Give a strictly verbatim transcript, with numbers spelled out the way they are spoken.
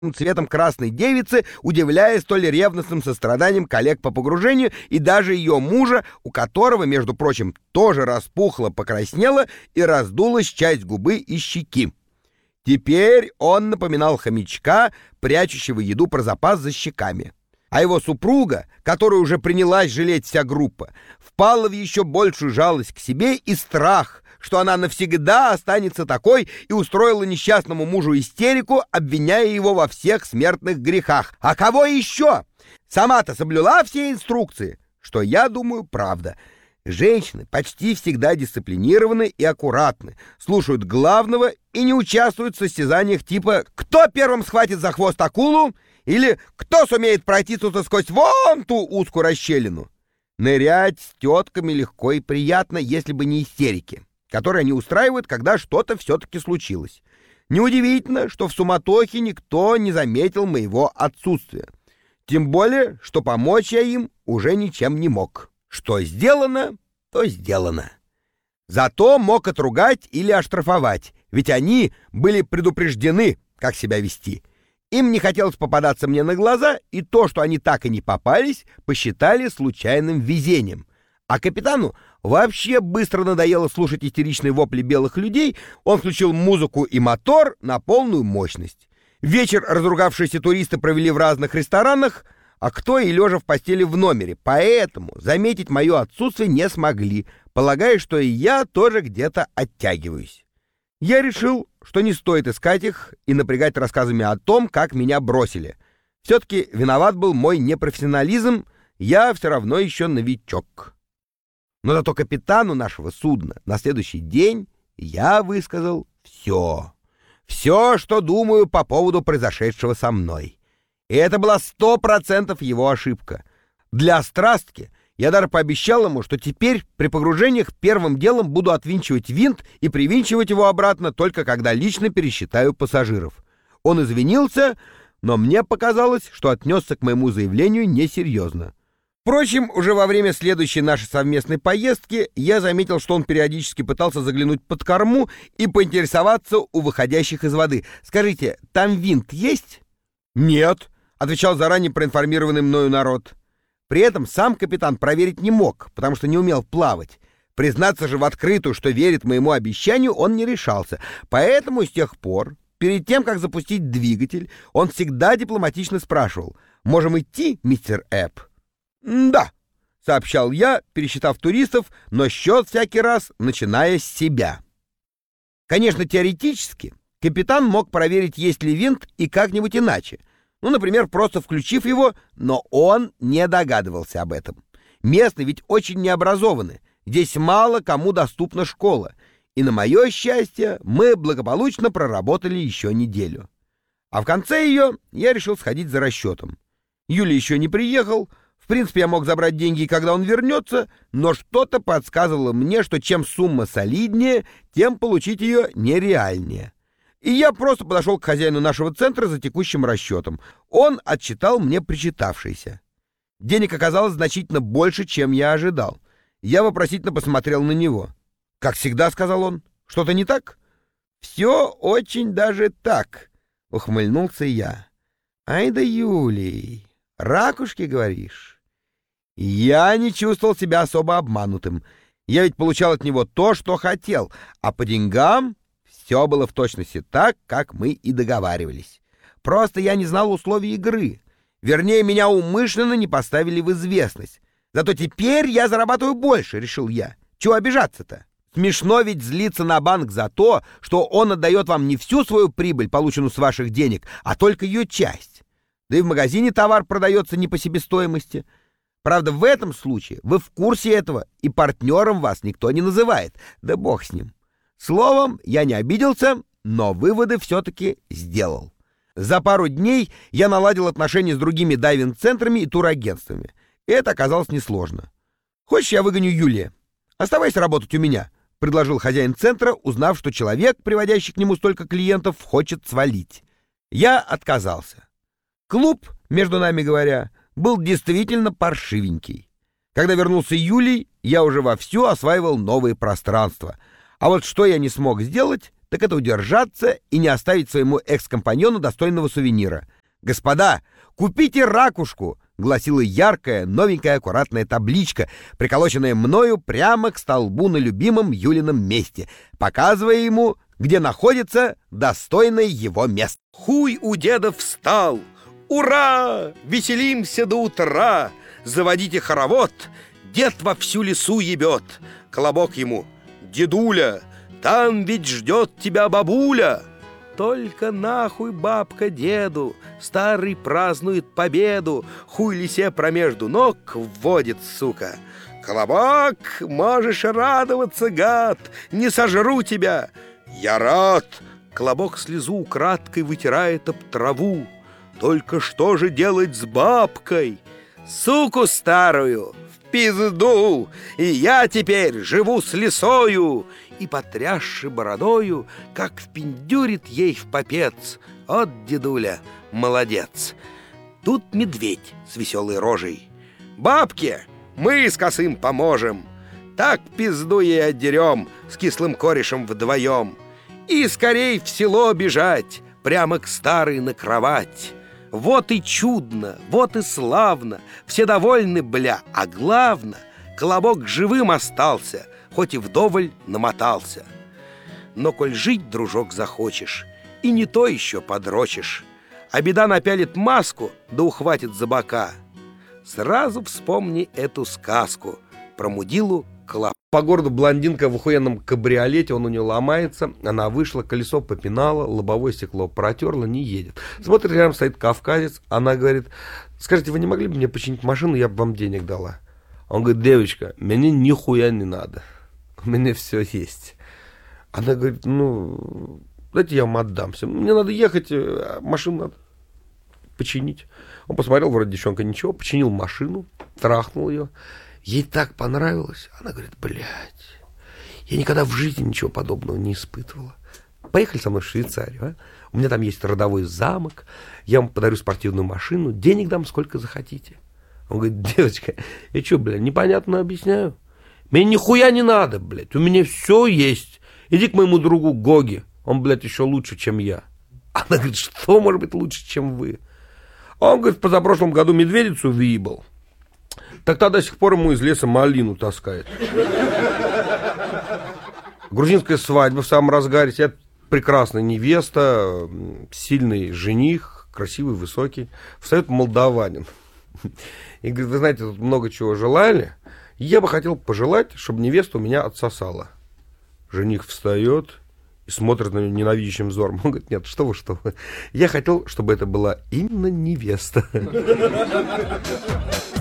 цветом красной девицы, удивляя столь ревностным состраданием коллег по погружению и даже ее мужа, у которого, между прочим, тоже распухло, покраснело и раздулась часть губы и щеки. Теперь он напоминал хомячка, прячущего еду про запас за щеками. А его супруга, которую уже принялась жалеть вся группа, впала в еще большую жалость к себе и страх, что она навсегда останется такой, и устроила несчастному мужу истерику, обвиняя его во всех смертных грехах. А кого еще? Сама-то соблюла все инструкции, что, я думаю, правда. Женщины почти всегда дисциплинированы и аккуратны, слушают главного и не участвуют в состязаниях типа «Кто первым схватит за хвост акулу?» или «Кто сумеет протиснуться сквозь вон ту узкую расщелину?» Нырять с тетками легко и приятно, если бы не истерики, которые они устраивают, когда что-то все-таки случилось. Неудивительно, что в суматохе никто не заметил моего отсутствия. Тем более, что помочь я им уже ничем не мог. Что сделано, то сделано. Зато мог отругать или оштрафовать, ведь они были предупреждены, как себя вести. Им не хотелось попадаться мне на глаза, и то, что они так и не попались, посчитали случайным везением. А капитану вообще быстро надоело слушать истеричные вопли белых людей, он включил музыку и мотор на полную мощность. Вечер разругавшиеся туристы провели в разных ресторанах, а кто и лежа в постели в номере, поэтому заметить мое отсутствие не смогли, полагая, что и я тоже где-то оттягиваюсь. Я решил, что не стоит искать их и напрягать рассказами о том, как меня бросили. Все-таки виноват был мой непрофессионализм, я все равно еще новичок. Но зато капитану нашего судна на следующий день я высказал все. Все, что думаю по поводу произошедшего со мной. И это была сто процентов его ошибка. Для острастки я даже пообещал ему, что теперь при погружениях первым делом буду отвинчивать винт и привинчивать его обратно только когда лично пересчитаю пассажиров. Он извинился, но мне показалось, что отнесся к моему заявлению несерьезно. Впрочем, уже во время следующей нашей совместной поездки я заметил, что он периодически пытался заглянуть под корму и поинтересоваться у выходящих из воды. «Скажите, там винт есть?» «Нет», — отвечал заранее проинформированный мною народ. При этом сам капитан проверить не мог, потому что не умел плавать. Признаться же в открытую, что верит моему обещанию, он не решался. Поэтому с тех пор, перед тем, как запустить двигатель, он всегда дипломатично спрашивал: «Можем идти, мистер Эпп?» «Да», — сообщал я, пересчитав туристов, но счет всякий раз начиная с себя. Конечно, теоретически капитан мог проверить, есть ли винт, и как-нибудь иначе. Ну, например, просто включив его, но он не догадывался об этом. Местные ведь очень необразованы, здесь мало кому доступна школа, и, на мое счастье, мы благополучно проработали еще неделю. А в конце ее я решил сходить за расчетом. Юля еще не приехал. В принципе, я мог забрать деньги, когда он вернется, но что-то подсказывало мне, что чем сумма солиднее, тем получить ее нереальнее. И я просто подошел к хозяину нашего центра за текущим расчетом. Он отчитал мне причитавшееся. Денег оказалось значительно больше, чем я ожидал. Я вопросительно посмотрел на него. «Как всегда», — сказал он. «Что-то не так?» «Все очень даже так», — ухмыльнулся я. «Ай да Юлий, ракушки, говоришь?» Я не чувствовал себя особо обманутым. Я ведь получал от него то, что хотел, а по деньгам все было в точности так, как мы и договаривались. Просто я не знал условий игры. Вернее, меня умышленно не поставили в известность. Зато теперь я зарабатываю больше, решил я. Чего обижаться-то? Смешно ведь злиться на банк за то, что он отдает вам не всю свою прибыль, полученную с ваших денег, а только ее часть. Да и в магазине товар продается не по себестоимости. Правда, в этом случае вы в курсе этого, и партнером вас никто не называет. Да бог с ним. Словом, я не обиделся, но выводы все-таки сделал. За пару дней я наладил отношения с другими дайвинг-центрами и турагентствами. И это оказалось несложно. «Хочешь, я выгоню Юлия? Оставайся работать у меня», — предложил хозяин центра, узнав, что человек, приводящий к нему столько клиентов, хочет свалить. Я отказался. Клуб, между нами говоря, был действительно паршивенький. Когда вернулся Юлий, я уже вовсю осваивал новые пространства. А вот что я не смог сделать, так это удержаться и не оставить своему экс-компаньону достойного сувенира. «Господа, купите ракушку!» — гласила яркая, новенькая, аккуратная табличка, приколоченная мною прямо к столбу на любимом Юлином месте, показывая ему, где находится достойное его место. Хуй у деда встал. Ура! Веселимся до утра! Заводите хоровод, дед во всю лесу ебет. Колобок ему: дедуля, там ведь ждет тебя бабуля. Только нахуй бабка деду, старый празднует победу, хуй лисе промежду ног вводит, сука. Колобок, можешь радоваться, гад, не сожру тебя. Я рад. Колобок слезу украдкой вытирает об траву. Только что же делать с бабкой? Суку старую в пизду, и я теперь живу с лисою. И, потрясши бородою, как впендюрит ей в попец: от дедуля, молодец. Тут медведь с веселой рожей: бабке мы с косым поможем, так пизду ей отдерем с кислым корешем вдвоем. И скорей в село бежать, прямо к старой на кровать. Вот и чудно, вот и славно, все довольны, бля, а главно, Колобок живым остался, хоть и вдоволь намотался. Но коль жить, дружок, захочешь, и не то еще подрочишь, а беда напялит маску, да ухватит за бока, сразу вспомни эту сказку про мудилу Колобка. По городу блондинка в охуенном кабриолете, он у нее ломается, она вышла, колесо попинала, лобовое стекло протерла, не едет. Смотрит, рядом стоит кавказец, она говорит: скажите, вы не могли бы мне починить машину, я бы вам денег дала? Он говорит: девочка, мне нихуя не надо, у меня все есть. Она говорит: ну, дайте я вам отдам все, мне надо ехать, машину надо починить. Он посмотрел, вроде девчонка ничего, починил машину, трахнул ее. Ей так понравилось. Она говорит: блядь, я никогда в жизни ничего подобного не испытывала. Поехали со мной в Швейцарию, а? У меня там есть родовой замок, я вам подарю спортивную машину, денег дам сколько захотите. Он говорит: девочка, я что, блядь, непонятно объясняю? Мне нихуя не надо, блядь, у меня все есть. Иди к моему другу Гоге, он, блядь, еще лучше, чем я. Она говорит: что может быть лучше, чем вы? Он, говорит, в позапрошлом году медведицу выебал. Так та до сих пор ему из леса малину таскает. Грузинская свадьба в самом разгаре. Сидят прекрасная невеста, сильный жених, красивый, высокий. Встает молдаванин. И говорит: вы знаете, тут много чего желали. Я бы хотел пожелать, чтобы невеста у меня отсосала. Жених встает и смотрит на нее ненавидящим взором. Он говорит: нет, что вы, что вы. Я хотел, чтобы это была именно невеста.